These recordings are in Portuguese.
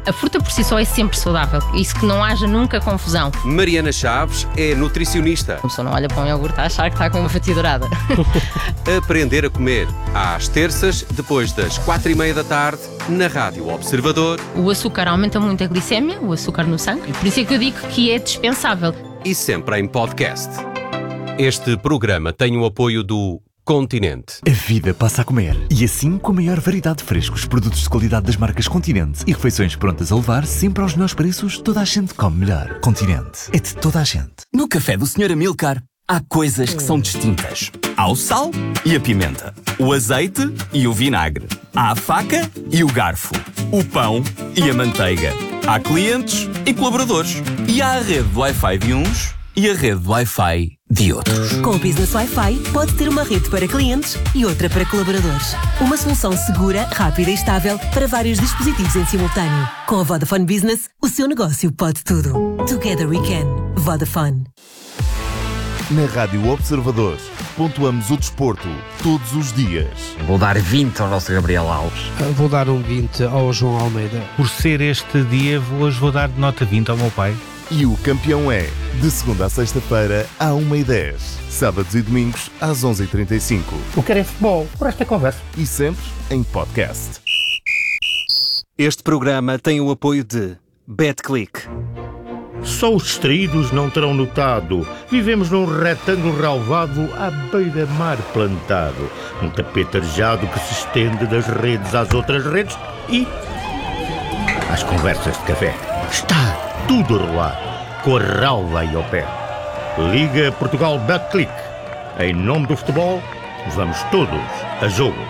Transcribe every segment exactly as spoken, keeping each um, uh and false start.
A fruta por si só é sempre saudável. Isso que não haja nunca confusão. Mariana Chaves é nutricionista. A pessoa não olha para um iogurte a achar que está com uma fatia dourada. Aprender a comer. Às terças, depois das quatro e meia da tarde, na Rádio Observador. O açúcar aumenta muito a glicémia, o açúcar no sangue. Por isso é que eu digo que é dispensável. E sempre em podcast. Este programa tem o apoio do Continente. A vida passa a comer. E assim, com a maior variedade de frescos, produtos de qualidade das marcas Continente e refeições prontas a levar, sempre aos melhores preços, toda a gente come melhor. Continente. É de toda a gente. No café do senhor Amilcar, há coisas que são distintas. Há o sal e a pimenta. O azeite e o vinagre. Há a faca e o garfo. O pão e a manteiga. Há clientes e colaboradores. E há a rede de Wi-Fi de uns e a rede de Wi-Fi de outros. Com o Business Wi-Fi, pode ter uma rede para clientes e outra para colaboradores. Uma solução segura, rápida e estável para vários dispositivos em simultâneo. Com a Vodafone Business, o seu negócio pode tudo. Together we can. Vodafone. Na Rádio Observador, pontuamos o desporto todos os dias. Vou dar vinte ao nosso Gabriel Alves. Vou dar um vinte ao João Almeida. Por ser este dia, hoje vou dar de nota vinte ao meu pai. E o campeão é, de segunda a sexta-feira, à uma e dez. Sábados e domingos, às onze e trinta e cinco. O que é futebol? Por esta conversa. E sempre em podcast. Este programa tem o apoio de BetClick. Só os distraídos não terão notado. Vivemos num retângulo relvado à beira-mar plantado. Um tapete arejado que se estende das redes às outras redes e às conversas de café. Está tudo a rolar, com a relva aí ao pé. Liga Portugal BetClick. Em nome do futebol, vamos todos a jogo.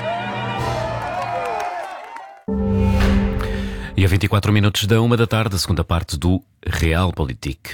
E a vinte e quatro minutos da uma da tarde, a segunda parte do Realpolitik.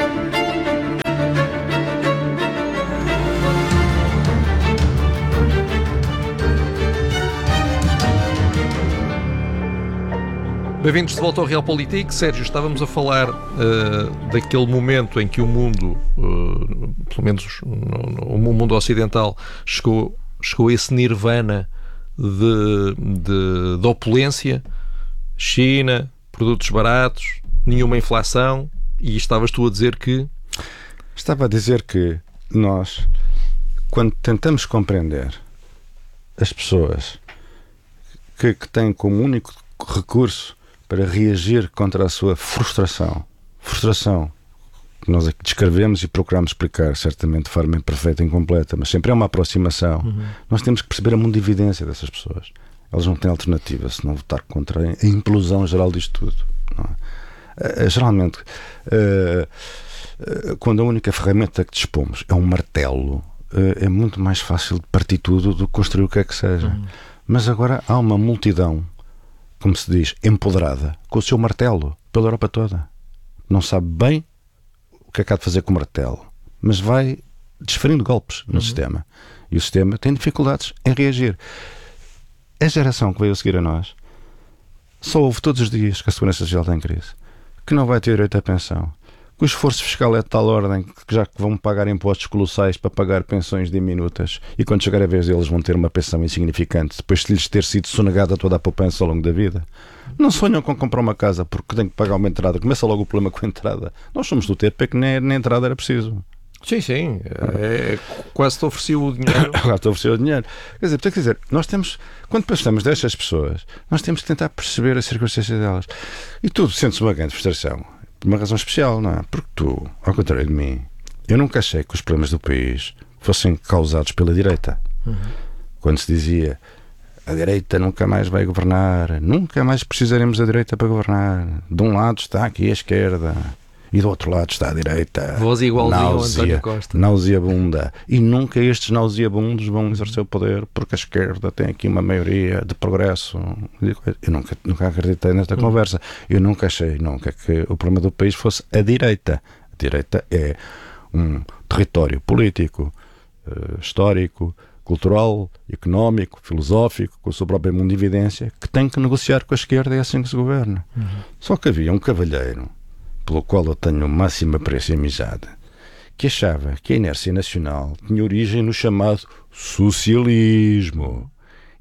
Bem-vindos de volta ao Realpolitik. Sérgio, estávamos a falar uh, daquele momento em que o mundo, uh, pelo menos no, no, o mundo ocidental, chegou, chegou a esse nirvana de, de, de opulência. China, produtos baratos, nenhuma inflação, e estavas tu a dizer que... Estava a dizer que nós, quando tentamos compreender as pessoas que, que têm como único recurso para reagir contra a sua frustração, frustração que nós aqui descrevemos e procuramos explicar, certamente de forma imperfeita e incompleta, mas sempre é uma aproximação, uhum. Nós temos que perceber a mundividência dessas pessoas. Elas não têm alternativa se não votar contra a implosão geral disto tudo. Não é? Geralmente, quando a única ferramenta que dispomos é um martelo, é muito mais fácil de partir tudo do que construir o que é que seja. Uhum. Mas agora há uma multidão, como se diz, empoderada, com o seu martelo, pela Europa toda. Não sabe bem o que é que há de fazer com o martelo, mas vai desferindo golpes no uhum. sistema. E o sistema tem dificuldades em reagir. A geração que veio a seguir a nós só ouve todos os dias que a Segurança Social está em crise, que não vai ter direito à pensão, que o esforço fiscal é de tal ordem que já que vão pagar impostos colossais para pagar pensões diminutas, e quando chegar a vez deles vão ter uma pensão insignificante depois de lhes ter sido sonegada toda a poupança ao longo da vida. Não sonham com comprar uma casa porque têm que pagar uma entrada. Começa logo o problema com a entrada. Nós somos do tempo que nem, nem entrada era preciso. Sim, sim, é, quase te ofereci o dinheiro. Agora te ofereci o dinheiro. Quer dizer, quer dizer, nós temos, quando pensamos destas pessoas, nós temos que tentar perceber as circunstâncias delas. E tu sentes uma grande frustração, por uma razão especial, não é? Porque tu, ao contrário de mim, eu nunca achei que os problemas do país fossem causados pela direita. Uhum. Quando se dizia a direita nunca mais vai governar, nunca mais precisaremos da direita para governar. De um lado está aqui a esquerda e do outro lado está a direita. Voz igualzinho ao António Costa. Nauseabunda. E nunca estes nauseabundos vão exercer o poder porque a esquerda tem aqui uma maioria de progresso. Eu nunca, nunca acreditei nesta hum. conversa. Eu nunca achei nunca que o problema do país fosse a direita. A direita é um território político, uh, histórico, cultural, económico, filosófico, com a sua própria mundividência, que tem que negociar com a esquerda e é assim que se governa. Uhum. Só que havia um cavalheiro, pelo qual eu tenho o máximo apreço e amizade, que achava que a inércia nacional tinha origem no chamado socialismo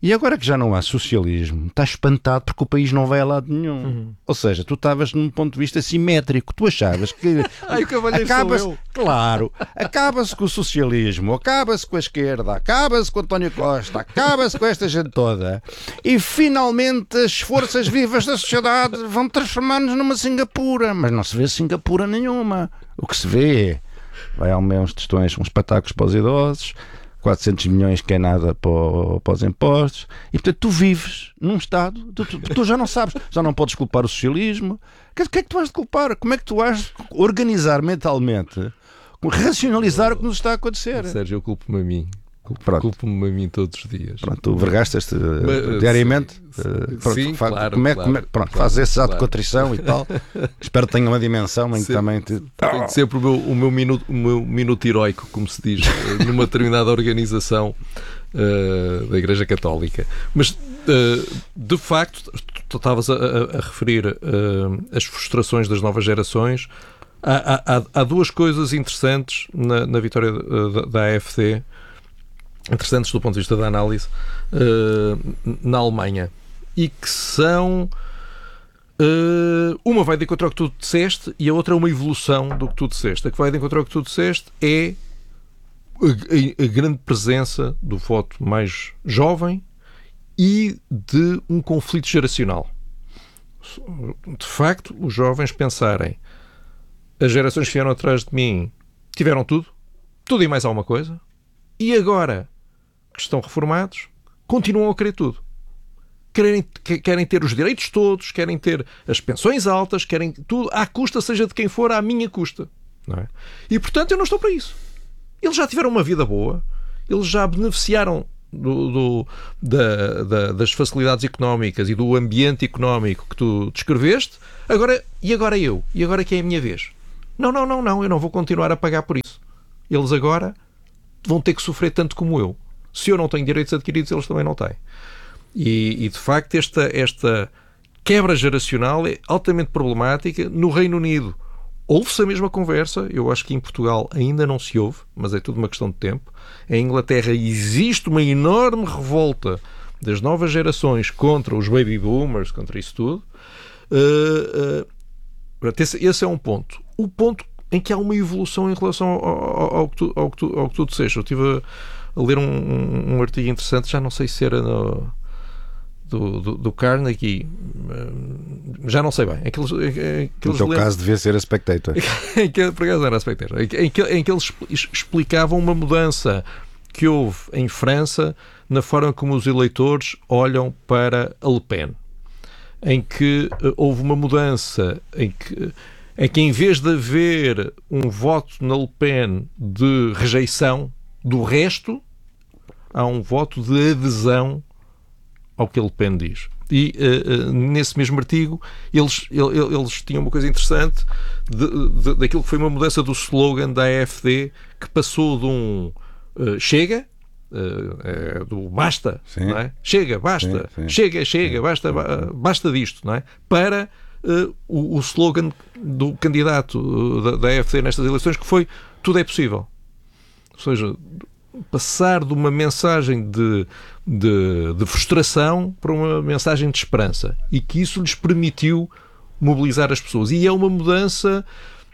E agora que já não há socialismo, está espantado porque o país não vai a lado nenhum. Uhum. Ou seja, tu estavas num ponto de vista simétrico. Tu achavas que... Ai, o cavalheiro acaba-se, sou eu. Claro, acaba-se com o socialismo, acaba-se com a esquerda, acaba-se com António Costa, acaba-se com esta gente toda e finalmente as forças vivas da sociedade vão transformar-nos numa Singapura. Mas não se vê Singapura nenhuma. O que se vê é vai aumentar uns testões, uns patacos para os idosos, quatrocentos milhões que é nada para, para os impostos, e portanto tu vives num Estado, tu, tu, tu já não sabes, já não podes culpar o socialismo. O que, que é que tu has de culpar? Como é que tu has de organizar mentalmente, racionalizar o que nos está a acontecer? Sérgio, eu culpo-me a mim. Pronto. Culpo-me a mim todos os dias. Pronto, tu vergastas-te uh, diariamente. Sim, uh, pronto, sim, fa- claro, como é, claro, como é, pronto, claro, faz esse ato claro. de contrição e tal. Espero que tenha uma dimensão em que sempre, também te... Tem sempre o meu, o meu, minuto, o meu minuto heroico, como se diz, numa determinada organização uh, da Igreja Católica. Mas, uh, de facto, tu estavas a, a, a referir uh, as frustrações das novas gerações. Há, há, há duas coisas interessantes na, na vitória da, da A F D, interessantes do ponto de vista da análise, uh, na Alemanha, e que são uh, uma vai de encontro ao que tu disseste e a outra é uma evolução do que tu disseste. A que vai de encontro ao que tu disseste é a, a, a grande presença do voto mais jovem e de um conflito geracional. De facto, os jovens pensarem: as gerações que vieram atrás de mim tiveram tudo, tudo e mais alguma coisa, e agora que estão reformados, continuam a querer tudo. Querem, querem ter os direitos todos, querem ter as pensões altas, querem tudo, à custa, seja de quem for, à minha custa. Não é? E, portanto, eu não estou para isso. Eles já tiveram uma vida boa, eles já beneficiaram do, do, da, da, das facilidades económicas e do ambiente económico que tu descreveste, agora, e agora eu? E agora que é a minha vez? Não, não, não, não, eu não vou continuar a pagar por isso. Eles agora vão ter que sofrer tanto como eu. Se eu não tenho direitos adquiridos, eles também não têm. E, e de facto, esta, esta quebra geracional é altamente problemática. No Reino Unido houve-se a mesma conversa. Eu acho que em Portugal ainda não se ouve, mas é tudo uma questão de tempo. Em Inglaterra existe uma enorme revolta das novas gerações contra os baby boomers, contra isso tudo. Uh, uh, esse, esse é um ponto. O ponto em que há uma evolução em relação ao, ao, ao, que, tu, ao, que, tu, ao que tu disseste. Eu estive a, a ler um, um, um artigo interessante, já não sei se era no, do, do, do Carnegie, já não sei bem. Em que eles, em que no teu lembram, caso devia ser a Spectator. Em que, por acaso era a Spectator. Em que, em, que, em que eles explicavam uma mudança que houve em França na forma como os eleitores olham para a Le Pen. Em que uh, houve uma mudança em que é que em vez de haver um voto na Le Pen de rejeição do resto, há um voto de adesão ao que a Le Pen diz. E uh, uh, nesse mesmo artigo eles, eles, eles tinham uma coisa interessante de, de, daquilo que foi uma mudança do slogan da A F D, que passou de um uh, chega, uh, uh, do basta, não é? Chega, basta, sim, sim. chega, chega, sim, basta, sim. basta disto, não é? Para Uh, o, o slogan do candidato uh, da, da A F D nestas eleições, que foi tudo é possível. Ou seja, passar de uma mensagem de, de, de frustração para uma mensagem de esperança, e que isso lhes permitiu mobilizar as pessoas. E é uma mudança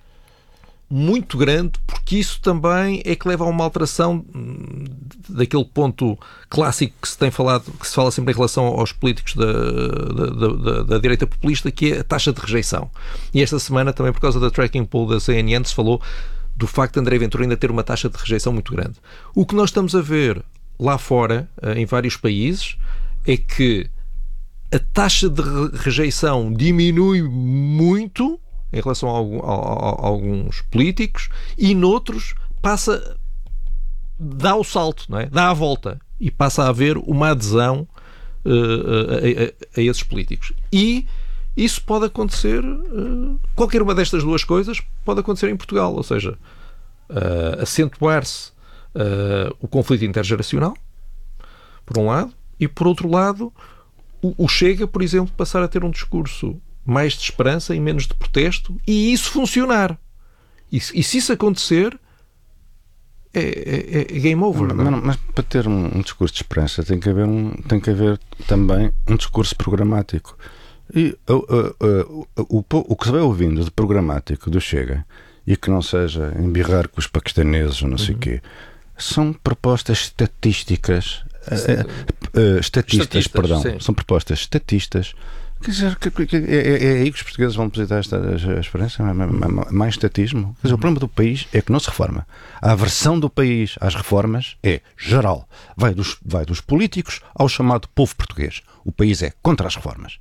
muito grande, porque isso também é que leva a uma alteração daquele ponto clássico que se tem falado, que se fala sempre em relação aos políticos da, da, da, da direita populista, que é a taxa de rejeição. E esta semana, também por causa da tracking poll da C N N, se falou do facto de André Ventura ainda ter uma taxa de rejeição muito grande. O que nós estamos a ver lá fora, em vários países, é que a taxa de rejeição diminui muito em relação a, a, a, a alguns políticos, e noutros passa, dá o salto, não é? Dá a volta, e passa a haver uma adesão uh, a, a, a esses políticos. E isso pode acontecer, uh, qualquer uma destas duas coisas pode acontecer em Portugal, ou seja, uh, acentuar-se uh, o conflito intergeracional, por um lado, e por outro lado, o, o Chega, por exemplo, passar a ter um discurso mais de esperança e menos de protesto, e isso funcionar. E, e se isso acontecer, é, é, é game over. Mas, mas, mas para ter um, um discurso de esperança tem que haver, um, tem que haver também um discurso programático. E uh, uh, uh, o, o que se vai ouvindo de programático do Chega, e que não seja embirrar com os paquistaneses ou não sei o uhum. quê, são propostas estatísticas, uh, uh, estatistas, estatistas, perdão, sim. São propostas estatistas. Quer dizer, que, que, que, é, é aí que os portugueses vão visitar esta experiência, mais estatismo. Quer dizer, o problema do país é que não se reforma. A aversão do país às reformas é geral. Vai dos, vai dos políticos ao chamado povo português. O país é contra as reformas.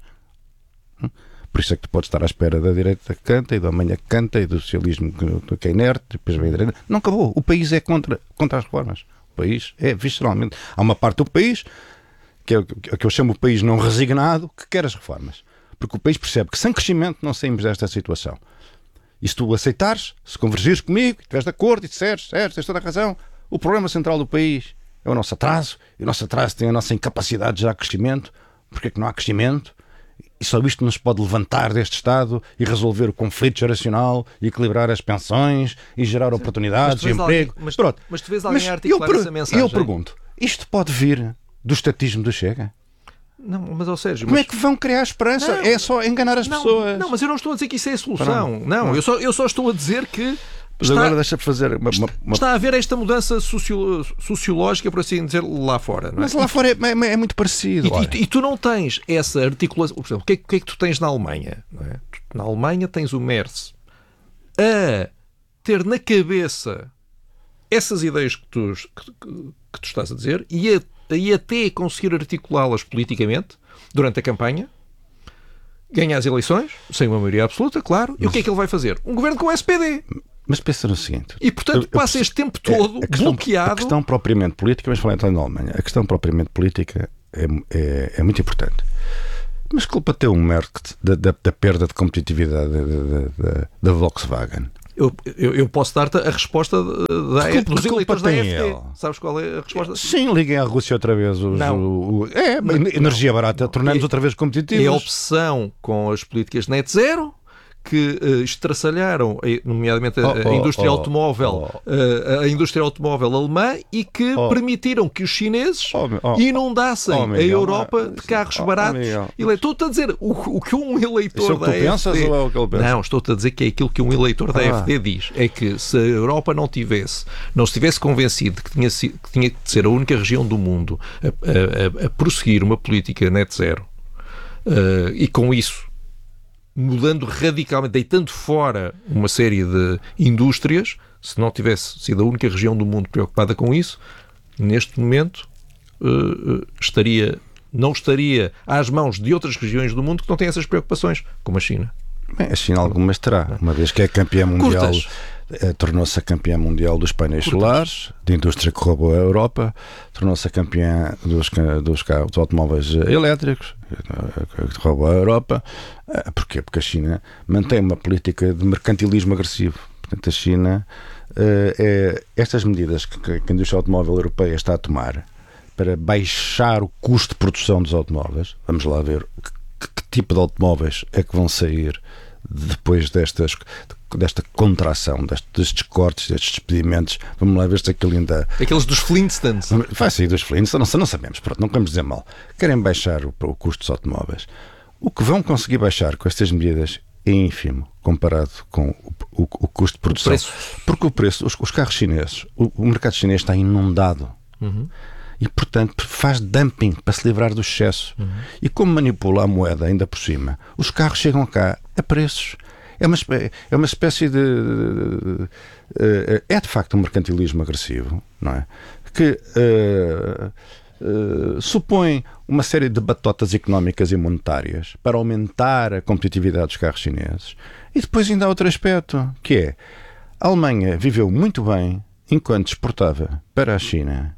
Por isso é que tu podes estar à espera da direita que canta e da manhã que canta e do socialismo que, que é inerte, depois vem a direita. Não acabou. O país é contra, contra as reformas. O país é visceralmente. Há uma parte do país que é o que eu chamo o país não resignado, que quer as reformas. Porque o país percebe que sem crescimento não saímos desta situação. E se tu aceitares, se convergires comigo, estiveres de acordo e disseres, certo, tens toda a razão, o problema central do país é o nosso atraso, e o nosso atraso tem a nossa incapacidade de gerar crescimento. Porque é que não há crescimento? E só isto nos pode levantar deste Estado e resolver o conflito geracional, e equilibrar as pensões e gerar Sim, oportunidades e emprego. Alguém, mas, Pronto. mas tu vês alguém mas articular eu, essa mensagem? Eu pergunto, isto pode vir do estatismo do Chega? Não, mas ou seja, como mas... é que vão criar esperança? Não, é só enganar as não, pessoas. Não, mas eu não estou a dizer que isso é a solução. Não, não eu, só, eu só estou a dizer que mas está, agora deixa-me fazer uma, uma, uma... está a haver esta mudança socio, sociológica, por assim dizer, lá fora. Não é? Mas lá fora é, é, é muito parecido. E, e, e tu não tens essa articulação. Por exemplo, o que é, o que, é que tu tens na Alemanha? Não é? Na Alemanha tens o Merz a ter na cabeça essas ideias que tu, que, que tu estás a dizer e, a, e até conseguir articulá-las politicamente durante a campanha, ganha as eleições, sem uma maioria absoluta, claro, e mas... o que é que ele vai fazer? Um governo com o S P D. Mas pensa no seguinte... E, portanto, eu, passa eu, este tempo todo é, a questão, bloqueado... A questão propriamente política, mas falando na Alemanha, a questão propriamente política é, é, é muito importante. Mas culpa tem um Merz da, da, da perda de competitividade da, da, da, da Volkswagen. Eu, eu, eu posso dar-te a resposta da, culpa, dos eleitores da A F D. Ele? Sabes qual é a resposta? Sim, liguem à Rússia outra vez. Os, não. O, o, é, não, energia barata, tornamos é, outra vez competitivos. É a obsessão com as políticas net zero que uh, estraçalharam, nomeadamente a, oh, a indústria oh, automóvel, oh. Uh, a indústria automóvel alemã e que oh. permitiram que os chineses oh, oh, inundassem oh, a Europa de carros oh, baratos. Oh, estou-te a dizer o, o que um eleitor Isso da é o que tu A F D... pensas ou é o que ele pensa? Não, estou-te a dizer que é aquilo que um eleitor da ah. A F D diz. É que se a Europa não tivesse, não estivesse convencido que tinha, que tinha de ser a única região do mundo a, a, a, a prosseguir uma política net zero uh, e com isso mudando radicalmente, deitando fora uma série de indústrias, se não tivesse sido a única região do mundo preocupada com isso, neste momento uh, estaria, não estaria às mãos de outras regiões do mundo que não têm essas preocupações, como a China. Bem, a China algumas terá, uma vez que é campeã mundial, eh, tornou-se a campeã mundial dos painéis Curtas. solares, de indústria que roubou a Europa, tornou-se a campeã dos, dos, carros, dos automóveis elétricos, que roubou a Europa. Eh, porquê? Porque a China mantém uma política de mercantilismo agressivo. Portanto, a China, eh, é, estas medidas que, que a indústria automóvel europeia está a tomar para baixar o custo de produção dos automóveis, vamos lá ver que, que tipo de automóveis é que vão sair depois destas, desta contração, destes cortes, destes despedimentos. Vamos lá ver se aquilo ainda... Aqueles dos Flintstones. Vai sair dos Flintstones, não, não sabemos, pronto, não queremos dizer mal. Querem baixar o, o custo dos automóveis. O que vão conseguir baixar com estas medidas é ínfimo comparado com o, o, o custo de produção. O preço. Porque o preço, os, os carros chineses, o, o mercado chinês está inundado. Uhum. E, portanto, faz dumping para se livrar do excesso. Uhum. E como manipula a moeda ainda por cima, os carros chegam cá a preços. É uma, é uma espécie de, de, de... É, de facto, um mercantilismo agressivo, não é? Que uh, uh, supõe uma série de batotas económicas e monetárias para aumentar a competitividade dos carros chineses. E depois ainda há outro aspecto, que é a Alemanha viveu muito bem enquanto exportava para a China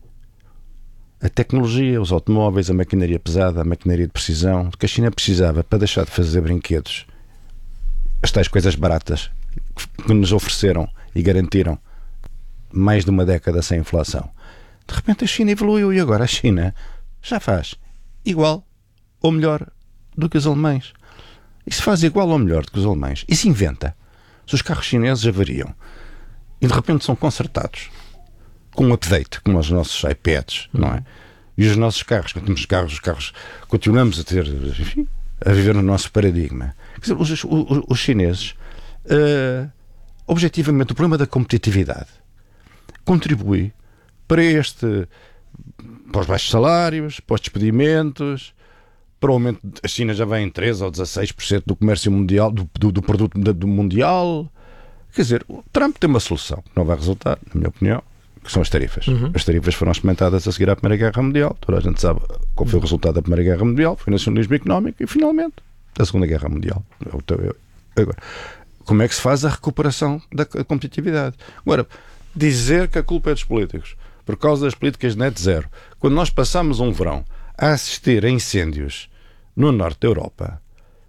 a tecnologia, os automóveis, a maquinaria pesada, a maquinaria de precisão, que a China precisava para deixar de fazer brinquedos, as tais coisas baratas que nos ofereceram e garantiram mais de uma década sem inflação. De repente a China evoluiu e agora a China já faz igual ou melhor do que os alemães. E se faz igual ou melhor do que os alemães, e se inventa, se os carros chineses avariam e de repente são consertados com um update, como os nossos iPads, não é? E os nossos carros, quando temos carros, os carros continuamos a ter, enfim, a viver no nosso paradigma. Quer dizer, os, os, os chineses, uh, objetivamente, o problema da competitividade contribui para este, para os baixos salários, para os despedimentos, para o aumento. A China já vem em treze ou dezasseis por cento do comércio mundial, do, do, do produto do mundial. Quer dizer, o Trump tem uma solução que não vai resultar, na minha opinião, que são as tarifas. Uhum. As tarifas foram experimentadas a seguir à Primeira Guerra Mundial. Toda a gente sabe qual foi o resultado da Primeira Guerra Mundial. Foi o nacionalismo económico e, finalmente, a Segunda Guerra Mundial. Agora, como é que se faz a recuperação da competitividade? Agora, dizer que a culpa é dos políticos por causa das políticas de net zero, quando nós passamos um verão a assistir a incêndios no norte da Europa,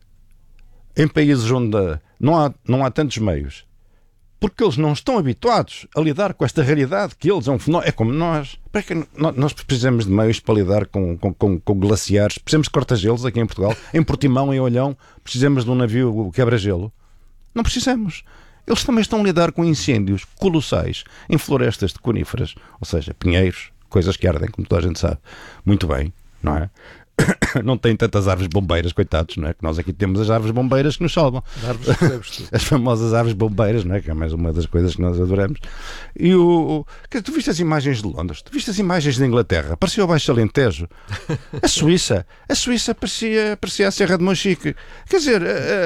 em países onde não há, não há tantos meios, porque eles não estão habituados a lidar com esta realidade, que eles é um fenómeno, é como nós. Para que nós precisamos de meios para lidar com, com, com, com glaciares, precisamos de corta-gelos aqui em Portugal, em Portimão, em Olhão, precisamos de um navio quebra-gelo. Não precisamos. Eles também estão a lidar com incêndios colossais em florestas de coníferas, ou seja, pinheiros, coisas que ardem, como toda a gente sabe, muito bem, não é? Não tem tantas árvores bombeiras, coitados, não é? Que nós aqui temos as árvores bombeiras que nos salvam. Árvores as famosas árvores bombeiras, não é? Que é mais uma das coisas que nós adoramos. E o... o... Tu viste as imagens de Londres? Tu viste as imagens de Inglaterra? Parecia o Baixo Alentejo. A Suíça. A Suíça parecia, parecia a Serra de Monchique. Quer dizer, uh,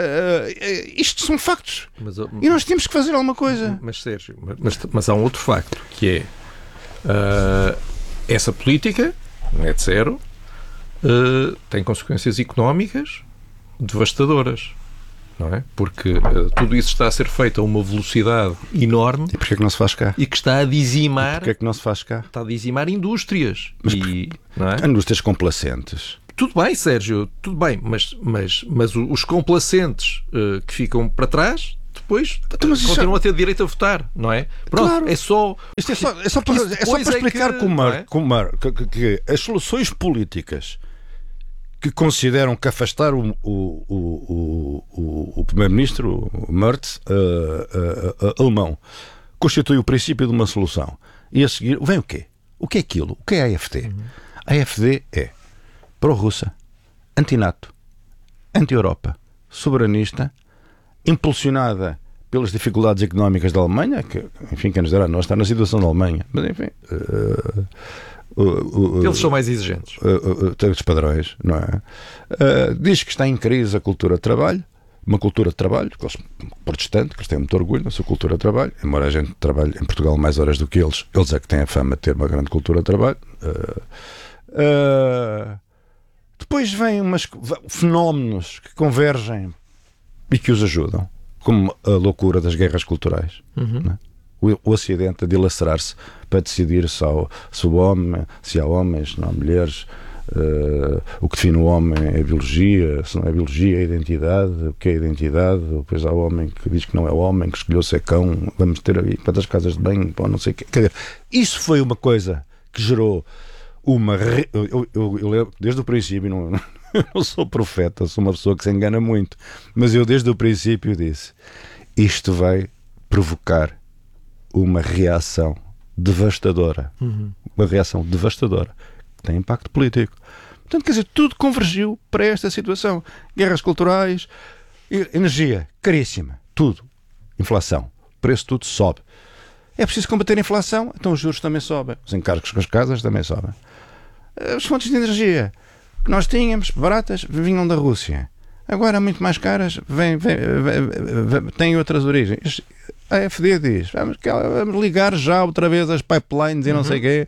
uh, isto são factos. Mas, uh, e nós temos que fazer alguma coisa. Mas, Sérgio, mas, mas há um outro facto, que é uh, essa política, net zero, Uh, tem consequências económicas devastadoras, não é? Porque uh, tudo isso está a ser feito a uma velocidade enorme. E porquê é que não se faz cá? E que está a dizimar. E porquê é que não se faz cá? Está a dizimar indústrias. Mas, e, não é? Indústrias complacentes. Tudo bem, Sérgio, tudo bem, mas, mas, mas os complacentes uh, que ficam para trás, depois então, continuam a ter direito a votar, não é? Pronto, claro. é só. Isto é só, é só para, é só para explicar é que, como, é? como é, que, que, que as soluções políticas que consideram que afastar o, o, o, o, o primeiro-ministro, o Merz, uh, uh, uh, alemão, constitui o princípio de uma solução. E a seguir, vem o quê? O que é aquilo? O que é a AfD? Uhum. A AfD é pró-russa, anti-NATO, anti-Europa, soberanista, impulsionada pelas dificuldades económicas da Alemanha, que, enfim, quem nos dará, nós está na situação da Alemanha, mas enfim... Uh, Uh, uh, Eles são mais exigentes. Uh, uh, tem os padrões, não é? Uh, diz que está em crise a cultura de trabalho, uma cultura de trabalho, que eles, protestante, que eles têm muito orgulho na sua cultura de trabalho, embora a gente trabalhe em Portugal mais horas do que eles, eles é que têm a fama de ter uma grande cultura de trabalho. Uh, uh, depois vêm umas fenómenos que convergem e que os ajudam, como a loucura das guerras culturais, uhum. não é? O Ocidente a dilacerar-se para decidir se há, se o homem, se há homens, se não há mulheres, uh, o que define o homem é a biologia, se não é biologia é a identidade, o que é a identidade, depois há o homem que diz que não é o homem, que escolheu ser cão, vamos ter aí quantas casas de banho, pô, não sei o quê. Quer dizer, isso foi uma coisa que gerou uma... Re... Eu, eu, eu, eu desde o princípio, não, eu não sou profeta, sou uma pessoa que se engana muito, mas eu desde o princípio disse, isto vai provocar uma reação devastadora. Uhum. Uma reação devastadora que tem impacto político. Portanto, quer dizer, tudo convergiu para esta situação. Guerras culturais, energia caríssima, tudo. Inflação. O preço tudo sobe. É preciso combater a inflação, então os juros também sobem. Os encargos com as casas também sobem. As fontes de energia que nós tínhamos, baratas, vinham da Rússia. Agora, muito mais caras, vem, vem, vem, vem, têm outras origens. A AfD diz, vamos, vamos ligar já outra vez as pipelines e não uhum. sei o quê,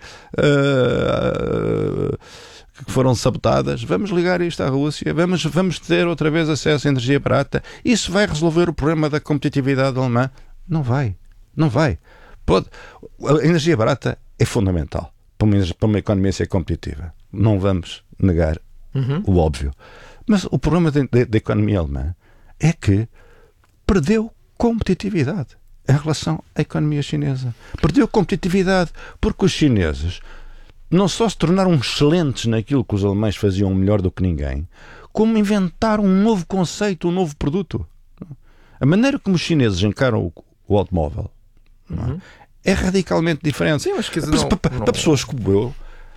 uh, uh, que foram sabotadas. Vamos ligar isto à Rússia, vamos, vamos ter outra vez acesso à energia barata. Isso vai resolver o problema da competitividade alemã? Não vai. Não vai. Pode, a energia barata é fundamental para uma, para uma economia ser competitiva. Não vamos negar uhum. o óbvio. Mas o problema da, da, da economia alemã é que perdeu competitividade em relação à economia chinesa. Perdeu competitividade porque os chineses não só se tornaram excelentes naquilo que os alemães faziam melhor do que ninguém, como inventaram um novo conceito, um novo produto. A maneira como os chineses encaram o, o automóvel uhum. é radicalmente diferente. Sim, mas quer dizer, para, não, para, não... para pessoas como eu,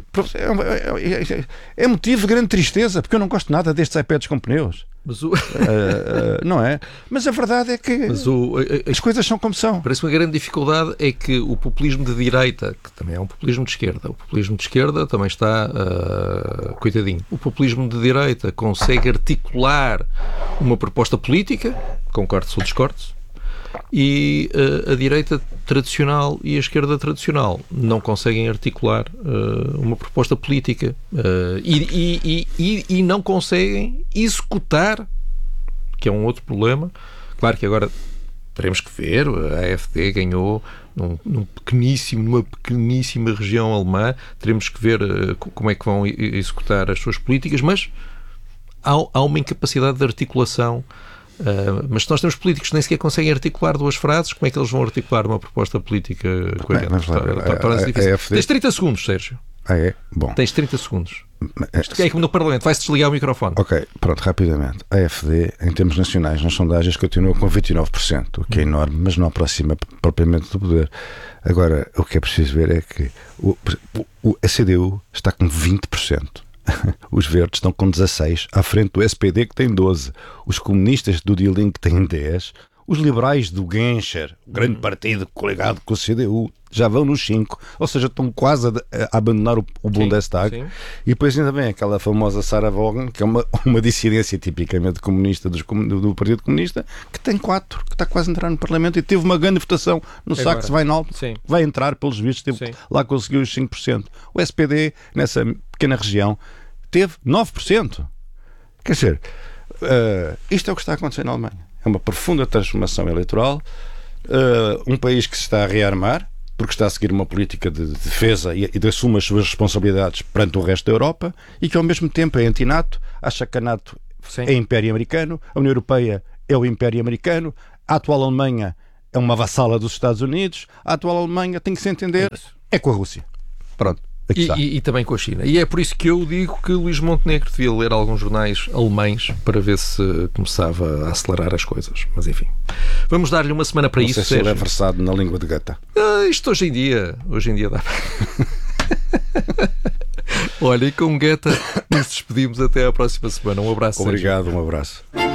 é, é, é, é motivo de grande tristeza, porque eu não gosto nada destes iPads com pneus. Mas o... uh, uh, não é? Mas a verdade é que mas o, a, a, as coisas são como são. Parece uma grande dificuldade é que o populismo de direita, que também é um populismo de esquerda, o populismo de esquerda também está uh, coitadinho. O populismo de direita consegue articular uma proposta política, concordo ou discordo, e uh, a direita tradicional e a esquerda tradicional não conseguem articular uh, uma proposta política uh, e, e, e, e não conseguem executar, que é um outro problema. Claro que agora teremos que ver, a AfD ganhou num, num pequeníssimo, numa pequeníssima região alemã, teremos que ver uh, como é que vão executar as suas políticas, mas há, há uma incapacidade de articulação. Uh, mas se nós temos políticos que nem sequer conseguem articular duas frases, como é que eles vão articular uma proposta política coerente? Tens trinta segundos, Sérgio. Ah, é? Bom. Tens trinta segundos. Isto é como no Parlamento, vai-se desligar o microfone. Ok, pronto, rapidamente. A AfD, em termos nacionais, nas sondagens, continua com vinte e nove por cento, o que é enorme, mas não aproxima propriamente do poder. Agora, o que é preciso ver é que o, o, a C D U está com vinte por cento. Os verdes estão com dezasseis, à frente do S P D, que tem doze. Os comunistas do Die Linke têm dez. Os liberais do Genscher, o grande partido coligado com o C D U, já vão nos cinco. Ou seja, estão quase a, a abandonar o, o Bundestag. Sim, sim. E depois ainda vem aquela famosa Sarah Vaughan, que é uma, uma dissidência tipicamente comunista dos, do, do Partido Comunista, que tem quatro, que está quase a entrar no Parlamento e teve uma grande votação no Saxe-Weihnacht. Vai entrar, pelos vistos, teve, lá conseguiu os cinco por cento. O S P D, nessa pequena região, teve nove por cento. Quer dizer, uh, isto é o que está acontecendo na Alemanha. É uma profunda transformação eleitoral, uh, um país que se está a rearmar, porque está a seguir uma política de defesa e, e de assume as suas responsabilidades perante o resto da Europa, e que ao mesmo tempo é anti-NATO, acha que a NATO Sim. é Império Americano, a União Europeia é o Império Americano, a atual Alemanha é uma vassala dos Estados Unidos, a atual Alemanha, tem que se entender, é, é com a Rússia. Pronto. E, e, e também com a China. E é por isso que eu digo que Luís Montenegro devia ler alguns jornais alemães para ver se começava a acelerar as coisas. Mas enfim, vamos dar-lhe uma semana para Não isso. Sei se ele é versado na língua de Goethe. Ah, isto hoje em dia, hoje em dia dá. Olha, e com Goethe nos despedimos até à próxima semana. Um abraço. Obrigado, Sérgio. Um abraço.